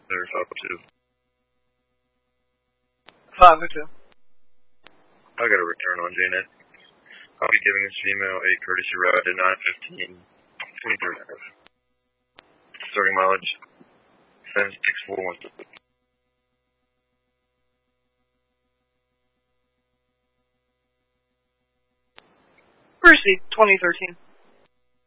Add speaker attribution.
Speaker 1: There's 502.
Speaker 2: 502.
Speaker 1: I got a return on Janet. I'll be giving this female a courtesy ride at 9:15, 23rd Ave. Starting mileage 76416.
Speaker 2: Proceed, 2013.